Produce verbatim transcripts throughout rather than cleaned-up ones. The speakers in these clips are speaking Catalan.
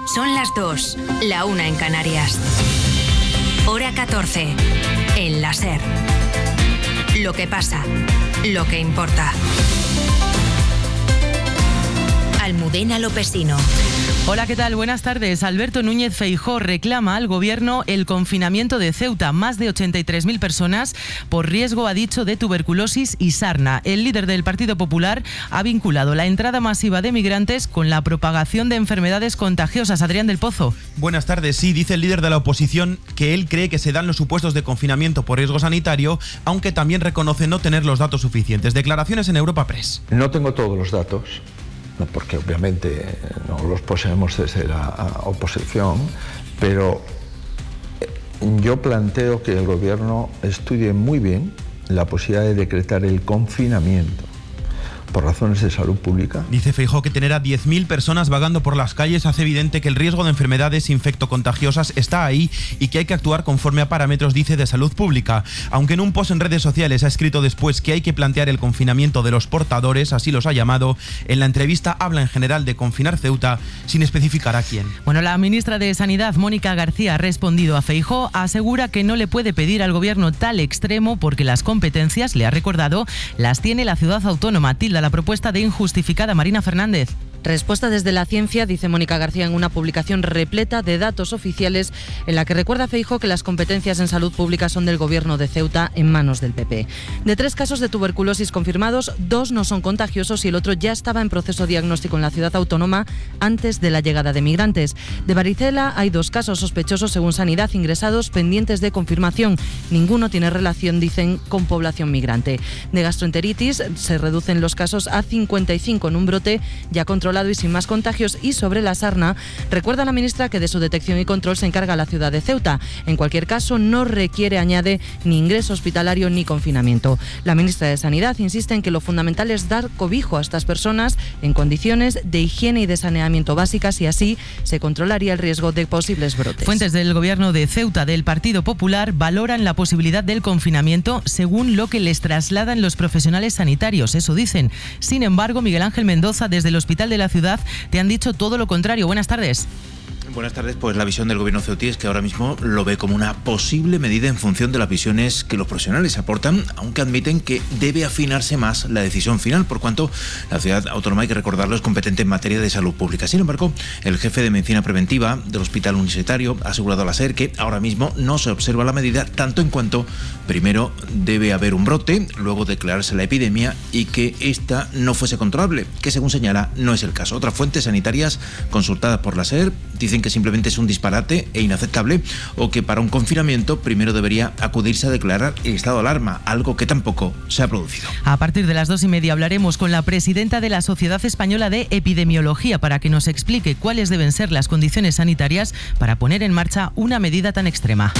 Son las dos, la una en Canarias. Hora catorce, en la SER. Lo que pasa, lo que importa. Almudena Lopesino. Hola, ¿qué tal? Buenas tardes. Alberto Núñez Feijóo reclama al Gobierno el confinamiento de Ceuta. Más de ochenta y tres mil personas por riesgo, ha dicho, de tuberculosis y sarna. El líder del Partido Popular ha vinculado la entrada masiva de migrantes con la propagación de enfermedades contagiosas. Adrián del Pozo. Buenas tardes. Sí, dice el líder de la oposición que él cree que se dan los supuestos de confinamiento por riesgo sanitario, aunque también reconoce no tener los datos suficientes. Declaraciones en Europa Press. No tengo todos los datos, porque obviamente no los poseemos desde la oposición, pero yo planteo que el Gobierno estudie muy bien la posibilidad de decretar el confinamiento por razones de salud pública. Dice Feijóo que tener a diez mil personas vagando por las calles hace evidente que el riesgo de enfermedades infectocontagiosas está ahí y que hay que actuar conforme a parámetros, dice, de salud pública. Aunque en un post en redes sociales ha escrito después que hay que plantear el confinamiento de los portadores, así los ha llamado, en la entrevista habla en general de confinar Ceuta sin especificar a quién. Bueno, la ministra de Sanidad, Mónica García, ha respondido a Feijóo, asegura que no le puede pedir al Gobierno tal extremo porque las competencias, le ha recordado, las tiene la ciudad autónoma. Tilda la propuesta de injustificada. Marina Fernández. Respuesta desde la ciencia, dice Mónica García en una publicación repleta de datos oficiales en la que recuerda a Feijóo que las competencias en salud pública son del Gobierno de Ceuta en manos del P P. De tres casos de tuberculosis confirmados, dos no son contagiosos y el otro ya estaba en proceso diagnóstico en la ciudad autónoma antes de la llegada de migrantes. De varicela hay dos casos sospechosos según Sanidad ingresados pendientes de confirmación. Ninguno tiene relación, dicen, con población migrante. De gastroenteritis se reducen los casos a cincuenta y cinco en un brote ya controlado y sin más contagios. Y sobre la sarna, recuerda la ministra que de su detección y control se encarga la ciudad de Ceuta. En cualquier caso, no requiere, añade, ni ingreso hospitalario ni confinamiento. La ministra de Sanidad insiste en que lo fundamental es dar cobijo a estas personas en condiciones de higiene y de saneamiento básicas y así se controlaría el riesgo de posibles brotes. Fuentes del Gobierno de Ceuta del Partido Popular valoran la posibilidad del confinamiento según lo que les trasladan los profesionales sanitarios. Eso dicen. Sin embargo, Miguel Ángel Mendoza, desde el Hospital de la Ciudad, te han dicho todo lo contrario. Buenas tardes. Buenas tardes. Pues la visión del Gobierno ceutí es que ahora mismo lo ve como una posible medida en función de las visiones que los profesionales aportan, aunque admiten que debe afinarse más la decisión final, por cuanto la ciudad autónoma, hay que recordarlo, es competente en materia de salud pública. Sin embargo, el jefe de Medicina Preventiva del Hospital Universitario ha asegurado a la SER que ahora mismo no se observa la medida, tanto en cuanto primero debe haber un brote, luego declararse la epidemia y que esta no fuese controlable, que según señala no es el caso. Otras fuentes sanitarias consultadas por la SER dicen que simplemente es un disparate e inaceptable, o que para un confinamiento primero debería acudirse a declarar el estado de alarma, algo que tampoco se ha producido. A partir de las dos y media hablaremos con la presidenta de la Sociedad Española de Epidemiología para que nos explique cuáles deben ser las condiciones sanitarias para poner en marcha una medida tan extrema.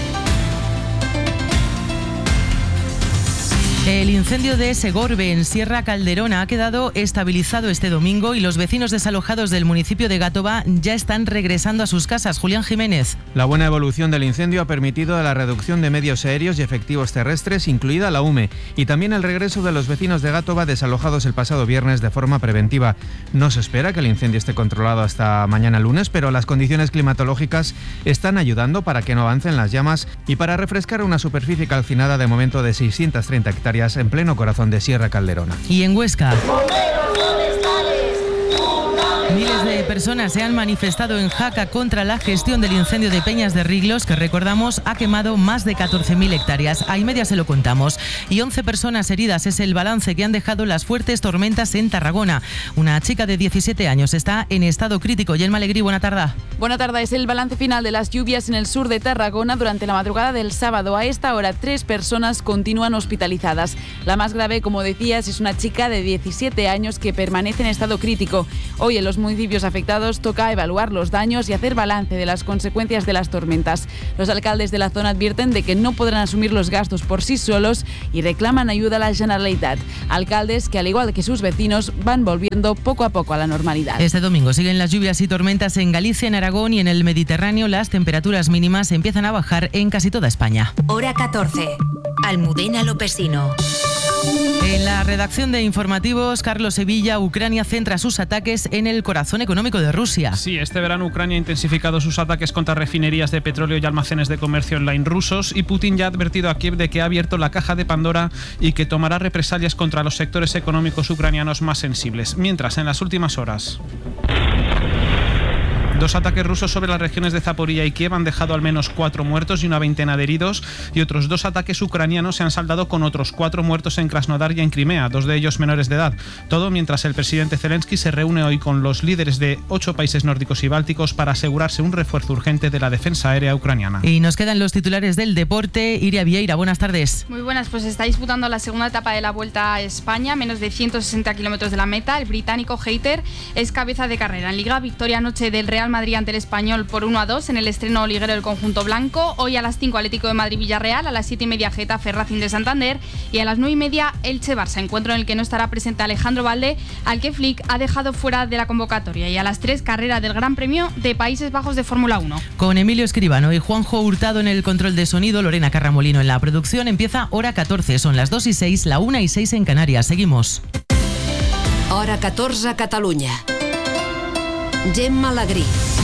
El incendio de Segorbe, en Sierra Calderona, ha quedado estabilizado este domingo y los vecinos desalojados del municipio de Gátova ya están regresando a sus casas. Julián Jiménez. La buena evolución del incendio ha permitido la reducción de medios aéreos y efectivos terrestres, incluida la U M E, y también el regreso de los vecinos de Gátova desalojados el pasado viernes de forma preventiva. No se espera que el incendio esté controlado hasta mañana lunes, pero las condiciones climatológicas están ayudando para que no avancen las llamas y para refrescar una superficie calcinada de momento de seiscientas treinta hectáreas en pleno corazón de Sierra Calderona. Y en Huesca, miles de personas se han manifestado en Jaca contra la gestión del incendio de Peñas de Riglos, que recordamos ha quemado más de catorce mil hectáreas. A y media se lo contamos. Y once personas heridas es el balance que han dejado las fuertes tormentas en Tarragona. Una chica de diecisiete años está en estado crítico. Yelma Alegrí, buena tarde. Buena tarde. Es el balance final de las lluvias en el sur de Tarragona durante la madrugada del sábado. A esta hora, tres personas continúan hospitalizadas. La más grave, como decías, es una chica de diecisiete años que permanece en estado crítico. Hoy en los municipios afectados toca evaluar los daños y hacer balance de las consecuencias de las tormentas. Los alcaldes de la zona advierten de que no podrán asumir los gastos por sí solos y reclaman ayuda a la Generalitat. Alcaldes que, al igual que sus vecinos, van volviendo poco a poco a la normalidad. Este domingo siguen las lluvias y tormentas en Galicia, en Aragón y en el Mediterráneo. Las temperaturas mínimas empiezan a bajar en casi toda España. Hora catorce. Almudena Lopesino. En la redacción de informativos, Carlos Sevilla, Ucrania centra sus ataques en el corazón económico de Rusia. Sí, este verano Ucrania ha intensificado sus ataques contra refinerías de petróleo y almacenes de comercio online rusos, y Putin ya ha advertido a Kiev de que ha abierto la caja de Pandora y que tomará represalias contra los sectores económicos ucranianos más sensibles. Mientras, en las últimas horas, dos ataques rusos sobre las regiones de Zaporilla y Kiev han dejado al menos cuatro muertos y una veintena de heridos, y otros dos ataques ucranianos se han saldado con otros cuatro muertos en Krasnodar y en Crimea, dos de ellos menores de edad. Todo mientras el presidente Zelensky se reúne hoy con los líderes de ocho países nórdicos y bálticos para asegurarse un refuerzo urgente de la defensa aérea ucraniana. Y nos quedan los titulares del deporte. Iria Vieira, buenas tardes. Muy buenas, pues está disputando la segunda etapa de la Vuelta a España, menos de ciento sesenta kilómetros de la meta. El británico Hayter es cabeza de carrera. En Liga, victoria anoche del Real Madrid ante el Español por uno a dos en el estreno liguero del conjunto blanco. Hoy a las cinco Atlético de Madrid-Villarreal, a las siete y media Getafe Racing de Santander y a las nueve y media Elche-Barça, encuentro en el que no estará presente Alejandro Valde, al que Flick ha dejado fuera de la convocatoria. Y a las tres, carrera del Gran Premio de Países Bajos de Fórmula uno. Con Emilio Escribano y Juanjo Hurtado en el control de sonido, Lorena Carramolino en la producción, empieza Hora catorce. Son las dos y seis, la una y seis en Canarias. Seguimos. Hora catorze, Catalunya. Gemma Alegrí.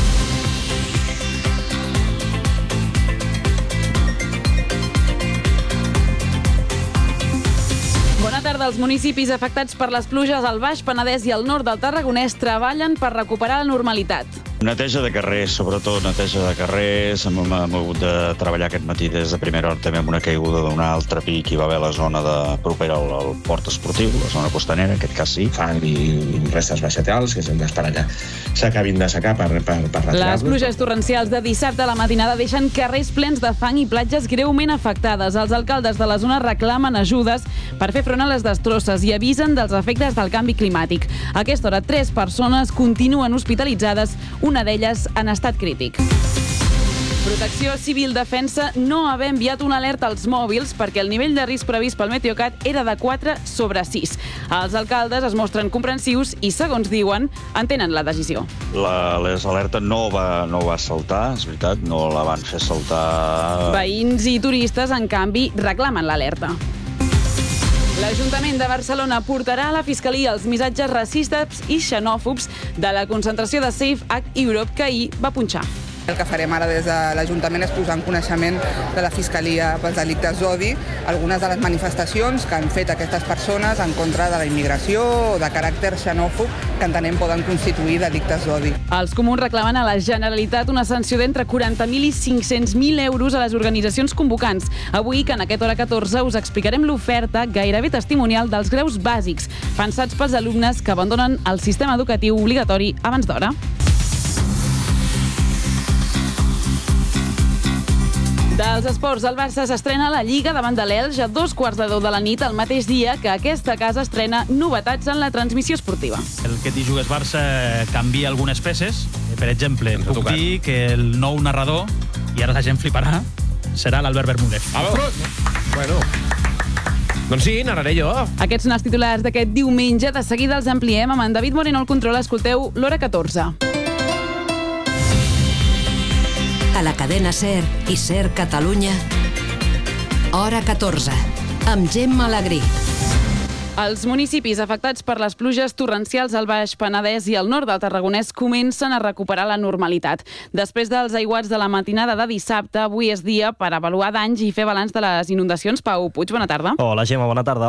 Bona tarda. Els municipis afectats per les pluges al Baix Penedès i al nord del Tarragonès treballen per recuperar la normalitat. Neteja de carrers, sobretot neteja de carrers. Hem, hem hagut de treballar aquest matí des de primera hora també amb una caiguda d'un altre pic que hi va haver a la zona de, propera al, al port esportiu, la zona costanera, en aquest cas sí. Fang i restes vegetals que hem d'esperar que s'acabin de secar per, per, per retirar-los. Les pluges torrencials de dissabte a la matinada deixen carrers plens de fang i platges greument afectades. Els alcaldes de la zona reclamen ajudes per fer front a les destrosses i avisen dels efectes del canvi climàtic. A aquesta hora, tres persones continuen hospitalitzades, una d'elles en estat crític. Protecció Civil defensa no haver enviat una alerta als mòbils perquè el nivell de risc previst pel Meteocat era de quatre sobre sis. Els alcaldes es mostren comprensius i, segons diuen, entenen la decisió. La, les alerta no va, no va saltar, és veritat, no la van fer saltar. Veïns i turistes, en canvi, reclamen l'alerta. L'Ajuntament de Barcelona portarà a la Fiscalia els missatges racistes i xenòfobs de la concentració de Safe Act Europe que ahir va punxar. El que farem ara des de l'Ajuntament és posar en coneixement de la Fiscalia pels delictes d'odi algunes de les manifestacions que han fet aquestes persones en contra de la immigració o de caràcter xenòfob que entenem poden constituir delictes d'odi. Els comuns reclamen a la Generalitat una sanció d'entre quaranta mil i cinc-cents mil euros a les organitzacions convocants. Avui, que en aquest Hora catorze, us explicarem l'oferta gairebé testimonial dels graus bàsics pensats pels alumnes que abandonen el sistema educatiu obligatori abans d'hora. Dels esports, el Barça s'estrena a la Lliga davant de l'Elx a dos quarts de deu de la nit, el mateix dia que aquesta casa estrena novetats en la transmissió esportiva. El que t'hi jugues Barça canvia algunes peces. Per exemple, puc dir que el nou narrador, i ara la gent fliparà, serà l'Albert Bermúdez. Bueno... Doncs sí, narraré jo. Aquests són els titulars d'aquest diumenge. De seguida els ampliem amb en David Moreno al control. Escolteu l'Hora catorze. A la cadena SER i SER Catalunya, Hora catorze, amb Gemma Alegrí. Els municipis afectats per les pluges torrencials al Baix Penedès i al nord del Tarragonès comencen a recuperar la normalitat. Després dels aiguats de la matinada de dissabte, avui és dia per avaluar danys i fer balanç de les inundacions. Pau Puig, bona tarda. Hola, Gemma, bona tarda.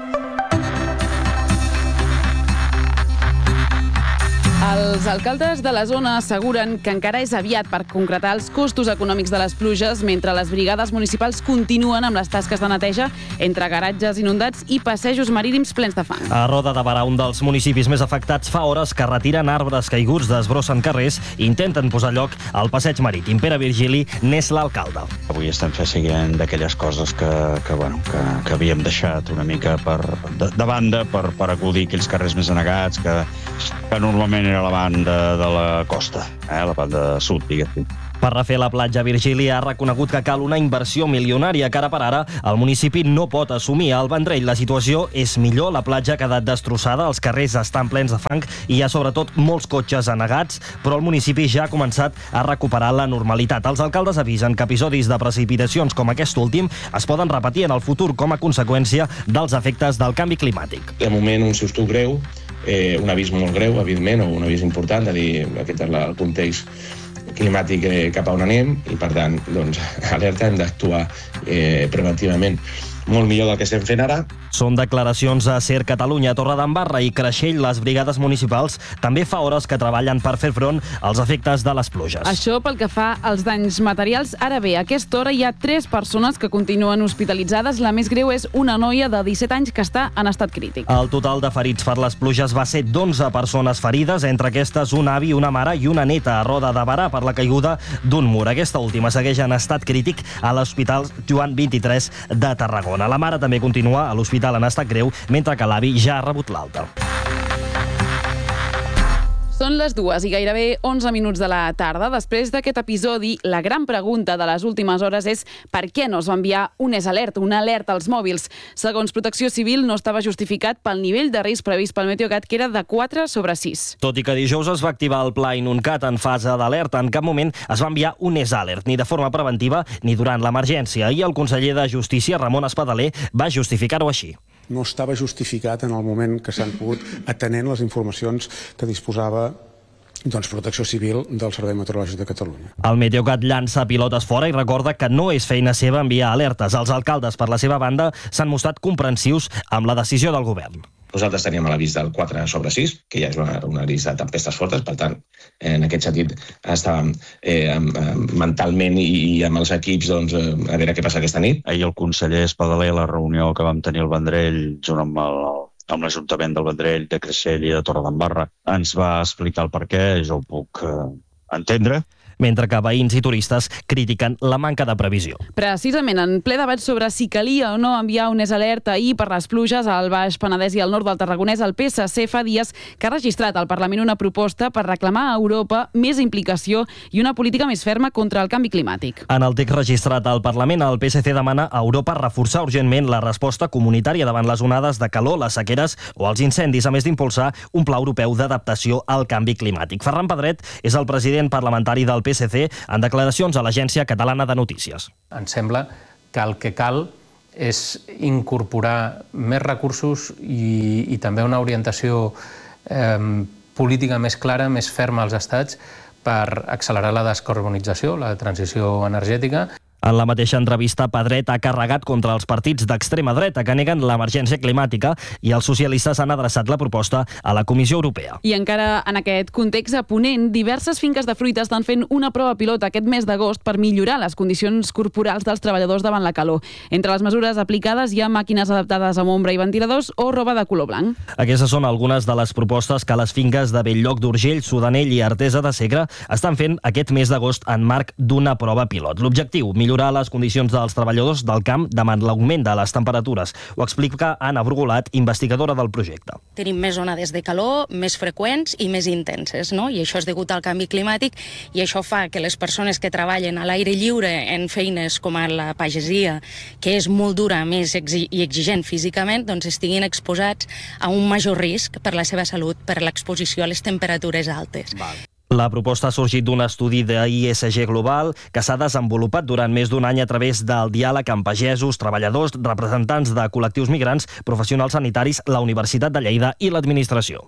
Els alcaldes de la zona asseguren que encara és aviat per concretar els costos econòmics de les pluges, mentre les brigades municipals continuen amb les tasques de neteja entre garatges inundats i passejos marítims plens de fang. A Roda de Barà, un dels municipis més afectats, fa hores que retiren arbres caiguts, desbrossen carrers i intenten posar lloc al passeig marítim. Pere Virgili n'és l'alcalde. Avui estem fent seguiment d'aquelles coses que, que, bueno, que, que havíem deixat una mica per, de, de banda per, per acudir a aquells carrers més anegats que, que normalment era era la banda de la costa, eh, la banda sud, diguéssim. Per refer la platja, Virgili ha reconegut que cal una inversió milionària que ara per ara el municipi no pot assumir. Al Vendrell la situació és millor, la platja ha quedat destrossada, els carrers estan plens de fang i hi ha sobretot molts cotxes anegats, però el municipi ja ha començat a recuperar la normalitat. Els alcaldes avisen que episodis de precipitacions com aquest últim es poden repetir en el futur com a conseqüència dels efectes del canvi climàtic. De moment un susto greu, eh, un avís molt greu, evidentment, o un avís important, de dir aquest és el context climàtic eh, cap a on anem i, per tant, doncs, alerta, hem d'actuar eh, preventivament molt millor del que estem fent ara. Són declaracions a SER Catalunya, Torredembarra i Creixell. Les brigades municipals també fa hores que treballen per fer front als efectes de les pluges. Això pel que fa als danys materials. Ara bé, a aquesta hora hi ha tres persones que continuen hospitalitzades. La més greu és una noia de disset anys que està en estat crític. El total de ferits per les pluges va ser d'onze persones ferides, entre aquestes un avi, una mare i una neta a Roda de Barà per la caiguda d'un mur. Aquesta última segueix en estat crític a l'Hospital Joan vint-i-tres de Tarragona. La mare també continua a l'hospital en estat greu, mentre que l'avi ja ha rebut l'alta. Són les dues i gairebé onze minuts de la tarda. Després d'aquest episodi, la gran pregunta de les últimes hores és per què no es va enviar un E S Alert, una alerta als mòbils. Segons Protecció Civil, no estava justificat pel nivell de risc previst pel Meteocat, que era de quatre sobre sis. Tot i que dijous es va activar el Pla Inuncat en fase d'alerta, en cap moment es va enviar un E S Alert, ni de forma preventiva ni durant l'emergència. I el conseller de Justícia, Ramon Espadaler, va justificar-ho així. No estava justificat en el moment que s'han pogut atenent les informacions que disposava doncs, Protecció Civil del Servei Meteorològic de Catalunya. El Meteocat llança pilotes fora i recorda que no és feina seva enviar alertes. Els alcaldes, per la seva banda, s'han mostrat comprensius amb la decisió del govern. Nosaltres teníem l'avís del quatre sobre sis, que ja és una, una avís de tempestes fortes, per tant, en aquest sentit, estàvem eh, mentalment i, i amb els equips doncs, a veure què passa aquesta nit. Ahir el conseller Espadaler, a la reunió que vam tenir al Vendrell, junt amb el amb l'Ajuntament del Vendrell, de Creixell i de Torredembarra, ens va explicar el perquè, jo ho puc eh, entendre. Mentre que veïns i turistes critiquen la manca de previsió. Precisament, en ple debat sobre si calia o no enviar un E S Alert ahir per les pluges al Baix Penedès i al nord del Tarragonès, el P S C fa dies que ha registrat al Parlament una proposta per reclamar a Europa més implicació i una política més ferma contra el canvi climàtic. En el text registrat al Parlament, el P S C demana a Europa reforçar urgentment la resposta comunitària davant les onades de calor, les sequeres o els incendis, a més d'impulsar un pla europeu d'adaptació al canvi climàtic. Ferran Pedret és el president parlamentari del P S C en declaracions a l'Agència Catalana de Notícies. Ens sembla que el que cal és incorporar més recursos i, i també una orientació eh, política més clara, més ferma als estats per accelerar la descarbonització, la transició energètica. En la mateixa entrevista, Pedret ha carregat contra els partits d'extrema dreta que neguen l'emergència climàtica i els socialistes han adreçat la proposta a la Comissió Europea. I encara en aquest context, a Ponent, diverses finques de fruita estan fent una prova pilota aquest mes d'agost per millorar les condicions corporals dels treballadors davant la calor. Entre les mesures aplicades hi ha màquines adaptades amb ombra i ventiladors o roba de color blanc. Aquestes són algunes de les propostes que les finques de Belllloc d'Urgell, Sudanell i Artesa de Segre estan fent aquest mes d'agost en marc d'una prova pilot. L'objectiu, millorar les condicions dels treballadors del camp davant l'augment de les temperatures. Ho explica Anna Burgolat, investigadora del projecte. Tenim més onades de calor, més freqüents i més intenses, no? I això és degut al canvi climàtic i això fa que les persones que treballen a l'aire lliure en feines com a la pagesia, que és molt dura més i exigent físicament, doncs estiguin exposats a un major risc per la seva salut, per l'exposició a les temperatures altes. Val. La proposta ha sorgit d'un estudi de I S G Global que s'ha desenvolupat durant més d'un any a través del diàleg amb pagesos, treballadors, representants de col·lectius migrants, professionals sanitaris, la Universitat de Lleida i l'administració.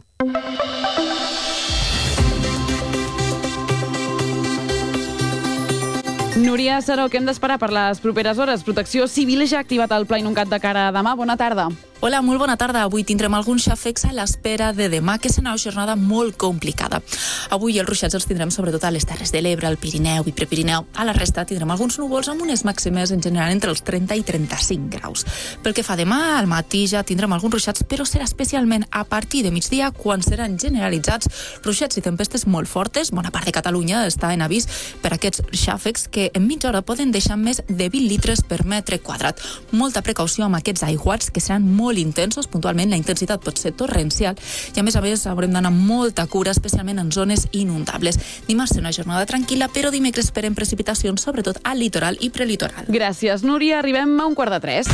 Núria Saró, què hem d'esperar per les properes hores? Protecció Civil ja ha activat el Pla Inuncat de cara a demà. Bona tarda. Hola, molt bona tarda. Avui tindrem alguns xàfecs a l'espera de demà, que serà una jornada molt complicada. Avui els ruixats els tindrem sobretot a les Terres de l'Ebre, al Pirineu i Prepirineu. A la resta tindrem alguns núvols amb unes màximes en general entre els trenta i trenta-cinc graus. Pel que fa demà, al matí ja tindrem alguns ruixats, però serà especialment a partir de migdia quan seran generalitzats ruixats i tempestes molt fortes. Bona part de Catalunya està en avís per aquests xàfecs que en mitja hora poden deixar més de vint litres per metre quadrat. Molta precaució amb aquests aiguats que seran molt molt intensos, puntualment la intensitat pot ser torrencial i a més a més haurem d'anar amb molta cura, especialment en zones inundables. Dimarts serà una jornada tranquil·la, però dimecres esperem precipitacions, sobretot al litoral i prelitoral. Gràcies, Núria. Arribem a un quart de tres.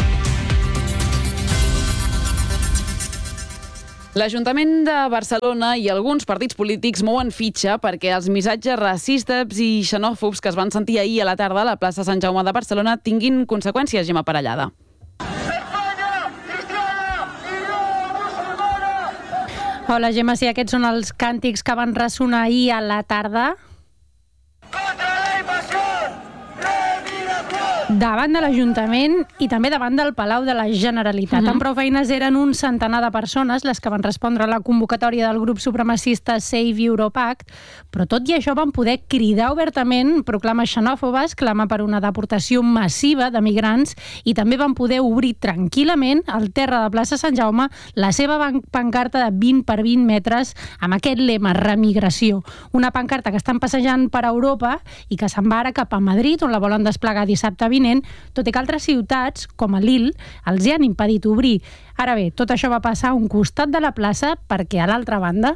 L'Ajuntament de Barcelona i alguns partits polítics mouen fitxa perquè els missatges racistes i xenòfobs que es van sentir ahir a la tarda a la plaça Sant Jaume de Barcelona tinguin conseqüències, Gemma Parellada. Hola, Gemma, sí, aquests són els càntics que van ressonar ahir a la tarda davant de l'Ajuntament i també davant del Palau de la Generalitat. Uh-huh. Amb prou feines eren un centenar de persones les que van respondre a la convocatòria del grup supremacista Save Europact, però tot i això van poder cridar obertament proclames xenòfobes, clamar per una deportació massiva de migrants i també van poder obrir tranquil·lament al terra de plaça Sant Jaume la seva pancarta de vint per vint metres amb aquest lema, remigració. Una pancarta que estan passejant per Europa i que se'n va ara cap a Madrid, on la volen desplegar dissabte vinent, tot i que altres ciutats, com a Lille, els hi han impedit obrir. Ara bé, tot això va passar a un costat de la plaça perquè a l'altra banda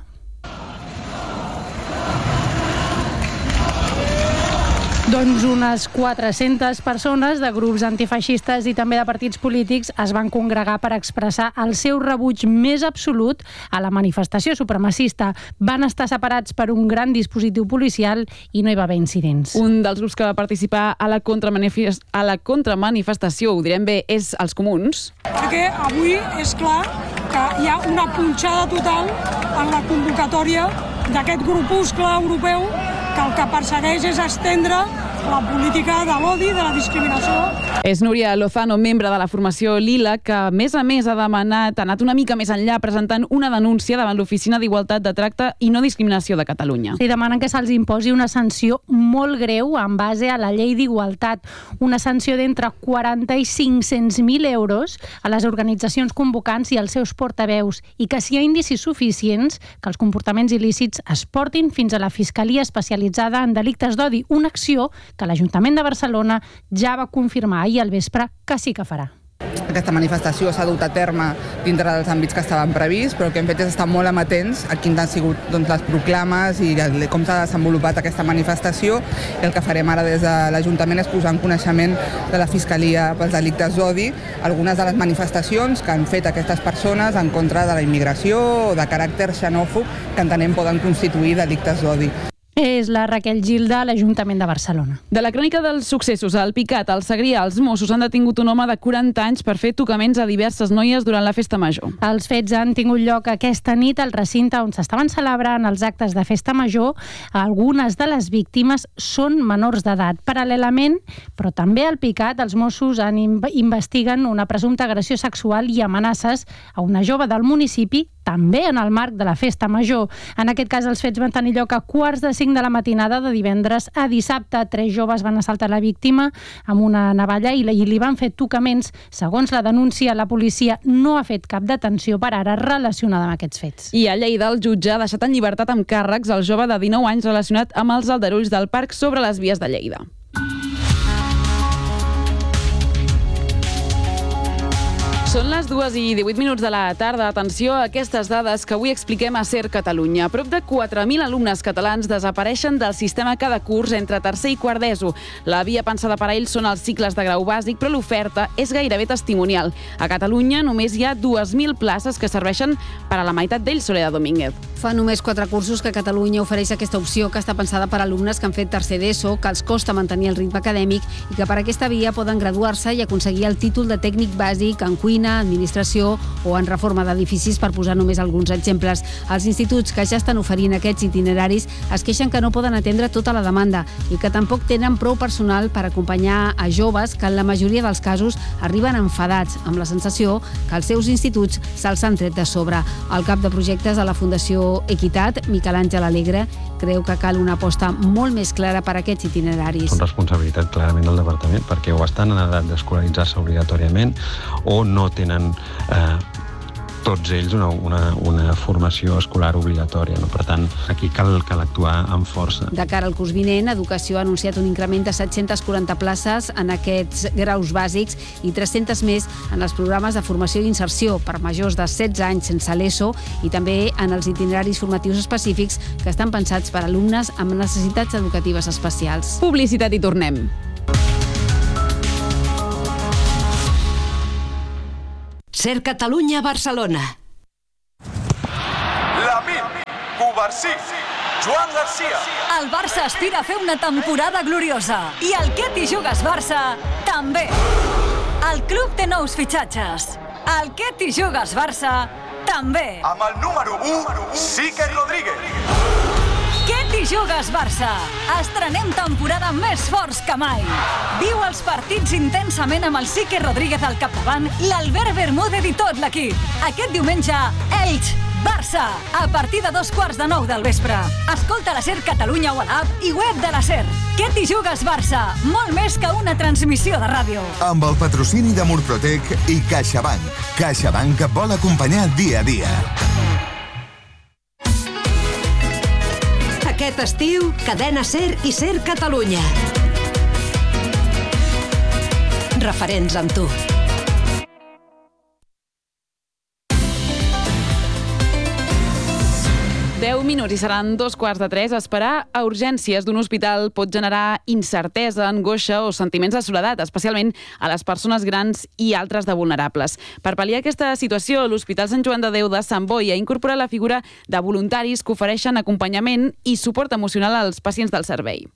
doncs unes quatre-centes persones de grups antifeixistes i també de partits polítics es van congregar per expressar el seu rebuig més absolut a la manifestació supremacista. Van estar separats per un gran dispositiu policial i no hi va haver incidents. Un dels grups que va participar a la contramanifest... a la contramanifestació, ho direm bé, és els Comuns. Perquè avui és clar que hi ha una punxada total en la convocatòria d'aquest grupuscle europeu que el que persegueix és estendre la política de l'odi, de la discriminació. És Núria Lozano, membre de la formació Lila, que a més a més ha demanat, ha anat una mica més enllà presentant una denúncia davant l'Oficina d'Igualtat de Tracte i No Discriminació de Catalunya. Sí, demanen que se'ls imposi una sanció molt greu en base a la llei d'igualtat, una sanció d'entre quaranta i cinc-cents mil euros a les organitzacions convocants i als seus portaveus i que si hi ha indicis suficients que els comportaments il·lícits es portin fins a la Fiscalia Especialitzada en Delictes d'Odi, una acció que l'Ajuntament de Barcelona ja va confirmar ahir al vespre que sí que farà. Aquesta manifestació s'ha dut a terme dintre dels àmbits que estaven prevists, però el que hem fet és estar molt amatents a quins han sigut doncs, les proclames i com s'ha desenvolupat aquesta manifestació. I el que farem ara des de l'Ajuntament és posar en coneixement de la Fiscalia pels delictes d'odi algunes de les manifestacions que han fet aquestes persones en contra de la immigració o de caràcter xenòfob que entenem poden constituir delictes d'odi. És la Raquel Gilda, a l'Ajuntament de Barcelona. De la crònica dels successos al Picat, al Segrià, els Mossos han detingut un home de quaranta anys per fer tocaments a diverses noies durant la festa major. Els fets han tingut lloc aquesta nit al recinte on s'estaven celebrant els actes de festa major. Algunes de les víctimes són menors d'edat. Paral·lelament, però també al Picat, els Mossos han investiguen una presumpta agressió sexual i amenaces a una jove del municipi, també en el marc de la festa major. En aquest cas, els fets van tenir lloc a quarts de cinc de la matinada de divendres a dissabte. Tres joves van assaltar la víctima amb una navalla i li van fer tocaments. Segons la denúncia, la policia no ha fet cap detenció per ara relacionada amb aquests fets. I a Lleida, el jutge ha deixat en llibertat amb càrrecs el jove de dinou anys relacionat amb els aldarulls del parc sobre les vies de Lleida. Són les dues i divuit minuts de la tarda. Atenció a aquestes dades que avui expliquem a SER Catalunya. Prop de quatre mil alumnes catalans desapareixen del sistema cada curs entre tercer i quart d'ESO. La via pensada per a ells són els cicles de grau bàsic, però l'oferta és gairebé testimonial. A Catalunya només hi ha dues mil places que serveixen per a la meitat d'ells, Soledad Domínguez. Fa només quatre cursos que Catalunya ofereix aquesta opció que està pensada per a alumnes que han fet tercer d'ESO, que els costa mantenir el ritme acadèmic i que per aquesta via poden graduar-se i aconseguir el títol de tècnic bàsic en cuina, administració o en reforma d'edificis, per posar només alguns exemples. Els instituts que ja estan oferint aquests itineraris es queixen que no poden atendre tota la demanda i que tampoc tenen prou personal per acompanyar a joves que en la majoria dels casos arriben enfadats, amb la sensació que els seus instituts se'ls han tret de sobre. El cap de projectes de la Fundació Equitat, Miquel Àngel Alegre, creu que cal una aposta molt més clara per a aquests itineraris. Són responsabilitat clarament del departament perquè o estan en edat d'escolaritzar-se obligatòriament o no tenen eh, tots ells una, una, una formació escolar obligatòria. No? Per tant, aquí cal, cal actuar amb força. De cara al curs vinent, Educació ha anunciat un increment de set-cents quaranta places en aquests graus bàsics i tres-centes més en els programes de formació i inserció per majors de setze anys sense l'ESO i també en els itineraris formatius específics que estan pensats per a alumnes amb necessitats educatives especials. Publicitat i tornem. Ser Catalunya Barcelona. Lamine, Covarsí, Joan Garcia. El Barça aspira a fer una temporada gloriosa i el Què t'hi jugues Barça també. El club té nous fitxatges. El Què t'hi jugues Barça també. Amb el número u, Sique Rodríguez. Què t'hi jugues, Barça? Estrenem temporada més forts que mai. Viu els partits intensament amb el Sique Rodríguez al capdavant i l'Albert Bermúdez i tot l'equip. Aquest diumenge, Elx, Barça, a partir de dos quarts de nou del vespre. Escolta la SER Catalunya o a l'app i web de la SER. Què t'hi jugues, Barça? Molt més que una transmissió de ràdio. Amb el patrocini de Murprotec i CaixaBank. CaixaBank vol acompanyar dia a dia. Aquest estiu, Cadena SER i SER Catalunya. Referents amb tu. deu minuts i seran dos quarts de tres. Esperar a urgències d'un hospital pot generar incertesa, angoixa o sentiments de soledat, especialment a les persones grans i altres de vulnerables. Per pal·liar aquesta situació, l'Hospital Sant Joan de Déu de Sant Boi ha incorporat la figura de voluntaris que ofereixen acompanyament i suport emocional als pacients del servei.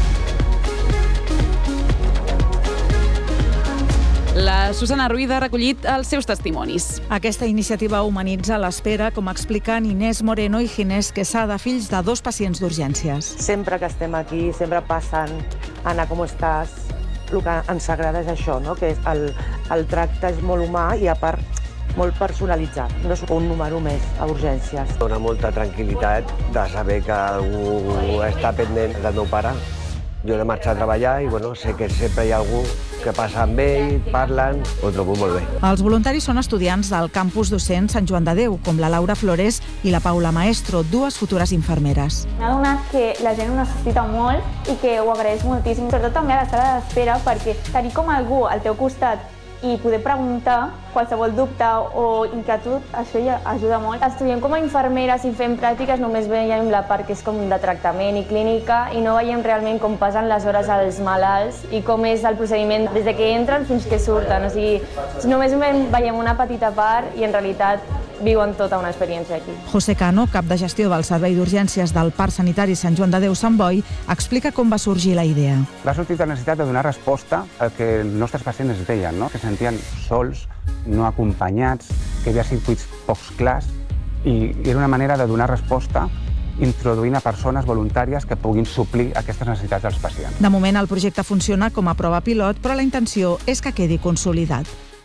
La Susana Ruiz ha recollit els seus testimonis. Aquesta iniciativa humanitza l'espera, com expliquen Inés Moreno i Ginés Quesada, fills de dos pacients d'urgències. Sempre que estem aquí, sempre passen, Anna, com estàs? El que ens agrada és això, no? Que el, el tracte és molt humà i a part molt personalitzat. No és un número més a urgències. Dona molta tranquil·litat de saber que algú està pendent del meu pare. Jo he de marxar a treballar i bueno, sé que sempre hi ha algú que passa amb ell, parlen, ho trobo molt bé. Els voluntaris són estudiants del campus docent Sant Joan de Déu, com la Laura Flores i la Paula Maestro, dues futures infermeres. M'ha donat que la gent ho necessita molt i que ho agraeix moltíssim, sobretot també a la sala d'espera, perquè tenir com algú al teu costat i poder preguntar qualsevol dubte o inquietud, això ja ajuda molt. Estudiem com a infermeres i fem pràctiques, només veiem la part que és com de tractament i clínica i no veiem realment com passen les hores als malalts i com és el procediment des de que entren fins que surten. O sigui, només veiem una petita part i en realitat viuen tota una experiència aquí. José Cano, cap de gestió del Servei d'Urgències del Parc Sanitari Sant Joan de Déu Sant Boi, explica com va sorgir la idea. Va sortir la necessitat de donar resposta al que els nostres pacients es deien, no? Que sentien sols, no acompanyats, que hi havia circuits pocs clars i era una manera de donar resposta introduint a persones voluntàries que puguin suplir aquestes necessitats dels pacients. De moment el projecte funciona com a prova pilot, però la intenció és que quedi consolidat.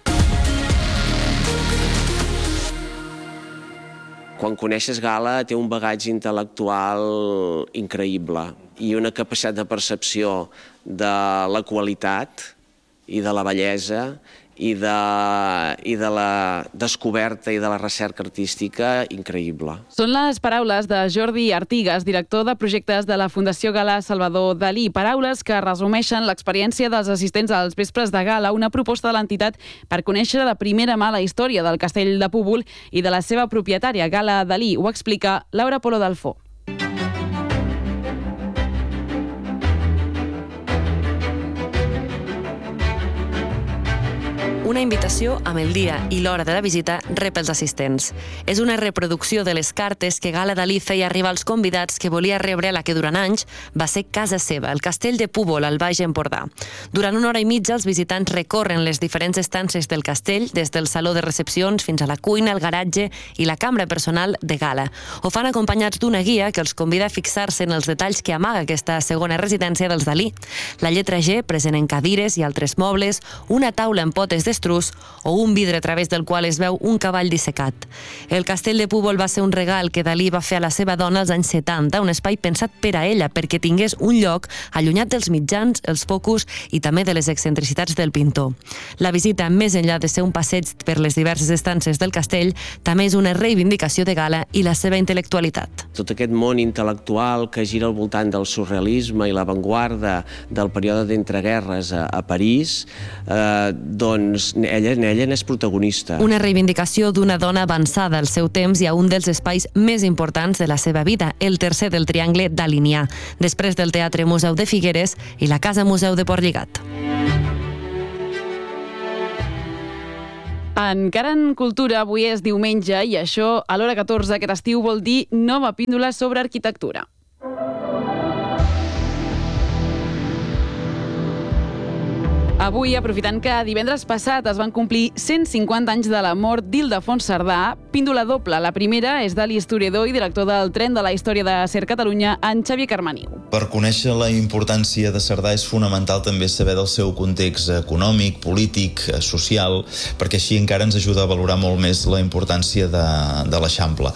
Quan coneixes Gala té un bagatge intel·lectual increïble i una capacitat de percepció de la qualitat i de la bellesa i de, i de la descoberta i de la recerca artística increïble. Són les paraules de Jordi Artigas, director de projectes de la Fundació Gala Salvador Dalí. Paraules que resumeixen l'experiència dels assistents als vespres de gala, una proposta de l'entitat per conèixer de primera mà la història del castell de Púbol i de la seva propietària, Gala Dalí. Ho explica Laura Polo Dalfó. Una invitació amb el dia i l'hora de la visita rep els assistents. És una reproducció de les cartes que Gala Dalí feia arribar als convidats que volia rebre a la que durant anys va ser casa seva, el castell de Púbol, al Baix Empordà. Durant una hora i mitja els visitants recorren les diferents estances del castell, des del saló de recepcions fins a la cuina, el garatge i la cambra personal de Gala. Ho fan acompanyats d'una guia que els convida a fixar-se en els detalls que amaga aquesta segona residència dels Dalí. La lletra G present en cadires i altres mobles, una taula amb potes de avestruz o un vidre a través del qual es veu un cavall dissecat. El castell de Púbol va ser un regal que Dalí va fer a la seva dona als anys setanta, un espai pensat per a ella, perquè tingués un lloc allunyat dels mitjans, els focus i també de les excentricitats del pintor. La visita, més enllà de ser un passeig per les diverses estances del castell, també és una reivindicació de Gala i la seva intel·lectualitat. Tot aquest món intel·lectual que gira al voltant del surrealisme i l'avantguarda del període d'entreguerres a, a París, eh, doncs ella, ella n'és protagonista. Una reivindicació d'una dona avançada al seu temps i a un dels espais més importants de la seva vida, el tercer del triangle dalinià, després del Teatre Museu de Figueres i la Casa Museu de Portlligat. Encara en cultura, avui és diumenge i això, a l'hora catorze aquest estiu, vol dir nova píndola sobre arquitectura. Avui, aprofitant que divendres passat es van complir cent cinquanta anys de la mort d'Ildefons Cerdà, píndola doble. La primera és de l'historiador i director del Tren de la Història de Ser Catalunya, en Xavier Carmaniu. Per conèixer la importància de Cerdà és fonamental també saber del seu context econòmic, polític, social, perquè així encara ens ajuda a valorar molt més la importància de, de l'Eixample.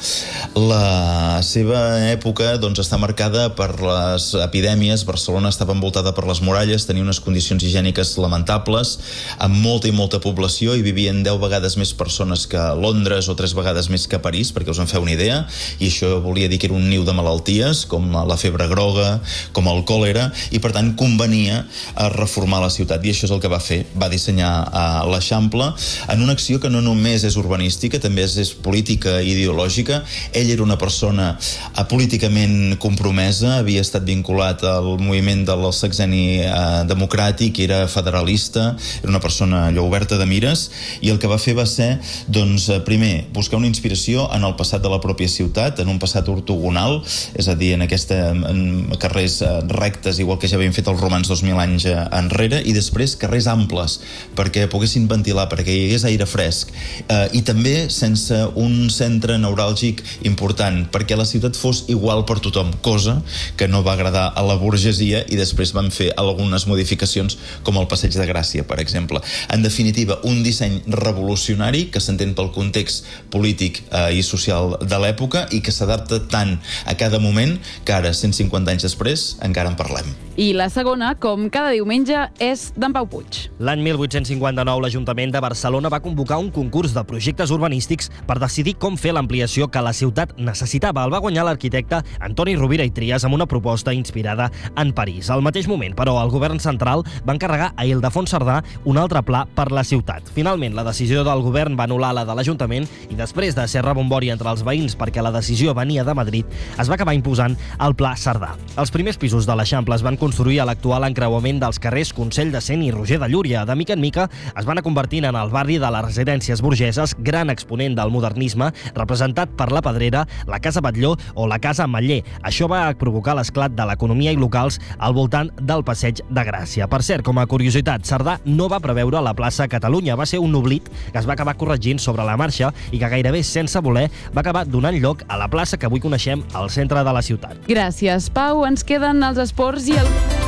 La seva època doncs, està marcada per les epidèmies. Barcelona estava envoltada per les muralles, tenia unes condicions higièniques lamentables, amb molta i molta població, i vivien deu vegades més persones que Londres o tres vegades més que París, perquè us en feu una idea, i això volia dir que era un niu de malalties, com la febre groga, com el còlera, i per tant convenia a reformar la ciutat, i això és el que va fer. Va dissenyar uh, l'Eixample en una acció que no només és urbanística, també és, és política i ideològica. Ell era una persona uh, políticament compromesa, havia estat vinculat al moviment del sexenni uh, democràtic, era federalista, era una persona allò oberta de mires, i el que va fer va ser, doncs, primer, buscar una inspiració en el passat de la pròpia ciutat, en un passat ortogonal, és a dir, en aquesta en carrers rectes, igual que ja havien fet els romans dos mil anys enrere, i després carrers amples, perquè poguessin ventilar, perquè hi hagués aire fresc, eh, i també sense un centre neuràlgic important, perquè la ciutat fos igual per tothom, cosa que no va agradar a la burgesia, i després van fer algunes modificacions, com el Passeig de Gràcia, per exemple. En definitiva, un disseny revolucionari que s'entén pel context polític eh, i social de l'època i que s'adapta tant a cada moment que ara, cent cinquanta anys després, encara en parlem. I la segona, com cada diumenge, és d'en Pau Puig. L'any mil vuit-cents cinquanta-nou, l'Ajuntament de Barcelona va convocar un concurs de projectes urbanístics per decidir com fer l'ampliació que la ciutat necessitava. El va guanyar l'arquitecte Antoni Rovira i Trias amb una proposta inspirada en París. Al mateix moment, però, el govern central va encarregar a Ildefons Cerdà un altre pla per la ciutat. Finalment, la decisió del govern va anul·lar la de l'Ajuntament i després de ser rebombori entre els veïns perquè la decisió venia de Madrid, es va acabar imposant el Pla Cerdà. Els primers pisos de l'Eixample es van construir a l'actual encreuament dels carrers Consell de Cent i Roger de Llúria. De mica en mica es van anar convertint en el barri de les residències burgeses, gran exponent del modernisme, representat per la Pedrera, la Casa Batlló o la Casa Matller. Això va provocar l'esclat de l'economia i locals al voltant del Passeig de Gràcia. Per cert, com a curiositat, Cerdà no va preveure la plaça Catalunya. Va ser un oblit que es va acabar corregint sobre la marxa i que gairebé sense voler va acabar donant lloc a la plaça que avui coneixem al centre de la ciutat. Gràcies, Pau. Ens queden els esports i el...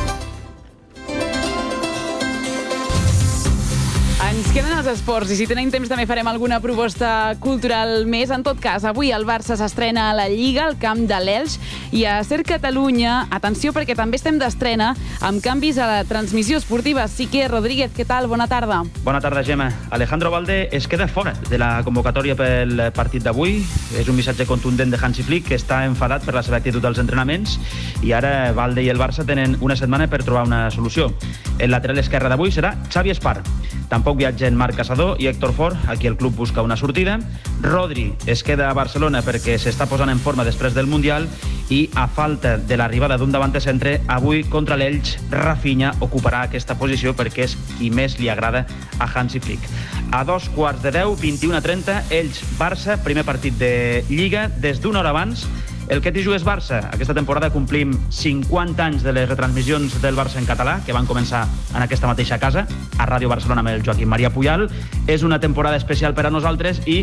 Ens queden els esports i si tenim temps també farem alguna proposta cultural més. En tot cas, avui el Barça s'estrena a la Lliga al camp de l'Elx i a Ser Catalunya, atenció perquè també estem d'estrena amb canvis a la transmissió esportiva. Sique Rodríguez, què tal? Bona tarda. Bona tarda, Gemma. Alejandro Valde es queda fora de la convocatòria pel partit d'avui. És un missatge contundent de Hansi Flick, que està enfadat per la seva actitud als entrenaments, i ara Valde i el Barça tenen una setmana per trobar una solució. El lateral esquerre d'avui serà Xavi Espar. Tampoc viatgen Marc Casador i Héctor Fort, aquí el club busca una sortida. Rodri es queda a Barcelona perquè s'està posant en forma després del Mundial i a falta de l'arribada d'un davanter centre, avui contra l'Elx, Rafinha ocuparà aquesta posició perquè és qui més li agrada a Hansi Flick. A dos quarts de deu, vint-i-una trenta, Elx-Barça, primer partit de Lliga, des d'una hora abans. El que t'hi jugues Barça. Aquesta temporada complim cinquanta anys de les retransmissions del Barça en català, que van començar en aquesta mateixa casa, a Ràdio Barcelona amb el Joaquim Maria Puyal. És una temporada especial per a nosaltres i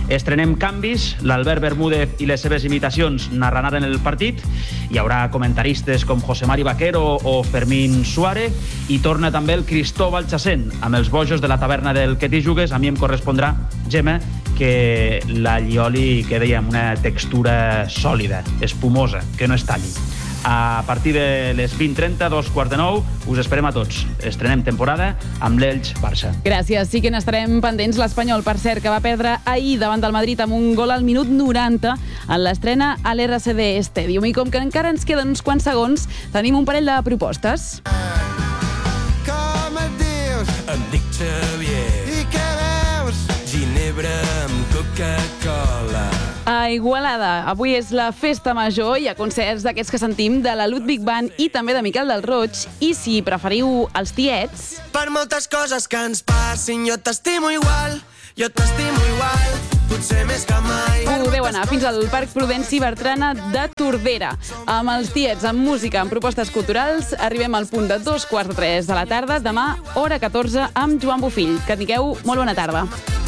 Estrenem canvis, l'Albert Bermúdez i les seves imitacions narraran el partit, hi haurà comentaristes com José Mari Vaquero o Fermín Suárez, i torna també el Cristóbal Chacén, amb els bojos de la taverna del Que t'hi jugues. A mi em correspondrà, Gemma, que la Llioli quedi amb una textura sòlida, espumosa, que no es talli. A partir de les vint trenta, dos quarts de nou, us esperem a tots. Estrenem temporada amb l'Elx Barça. Gràcies. Sí que n'estarem pendents. L'Espanyol, per cert, que va perdre ahir davant del Madrid amb un gol al minut noranta en l'estrena a l'R C D Stadium. I com que encara ens queden uns quants segons, tenim un parell de propostes. Com et dius? Em dic Xavier. I què veus? Ginebra amb Coca-Cola. A Igualada, avui és la festa major, hi ha concerts d'aquests que sentim de la Ludwig Band i també de Miquel del Roig, i si preferiu els tiets... Per moltes coses que ens passin, jo t'estimo igual, jo t'estimo igual, potser més que mai. Podeu anar fins al Parc Prudenci Bertrana de Tordera. Amb els tiets, amb música, amb propostes culturals, arribem al punt de dos quarts de tres de la tarda, demà, hora catorze, amb Joan Bofill. Que tingueu molt bona tarda.